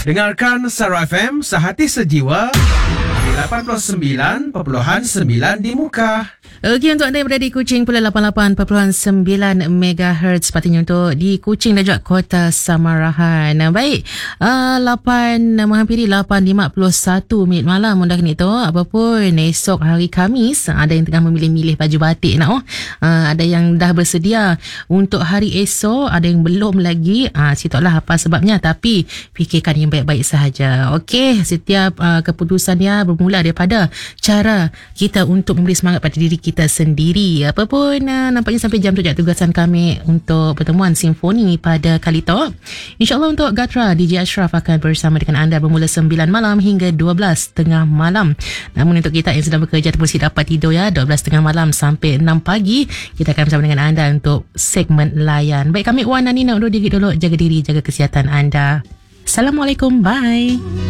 Dengarkan Sara FM sehati sejiwa 89.9 di Muka. Okey, untuk anda yang berada di Kuching pula 88.9 MHz, sepatutnya untuk di Kuching dan juga Kota Samarahan. Baik, 8 menghampiri 8.51 malam mudah ni tu. Apapun esok hari Khamis, ada yang tengah memilih-milih baju batik nak. Ada yang dah bersedia untuk hari esok, ada yang belum lagi. Situlah apa sebabnya, tapi fikirkan yang baik-baik sahaja. Okey, setiap keputusannya bermula daripada cara kita untuk memberi semangat pada diri kita sendiri. Apapun, nampaknya sampai jam tu tugasan kami untuk pertemuan simfoni pada kali tu. InsyaAllah untuk Gatra, DJ Ashraf akan bersama dengan anda bermula 9 malam hingga 12 tengah malam. Namun untuk kita yang sedang bekerja ataupun si dapat tidur 12 tengah malam sampai 6 pagi, kita akan bersama dengan anda untuk segmen layan. Baik, kami Wan dan Nina undur diri dulu. Jaga diri, jaga kesihatan anda. Assalamualaikum, bye.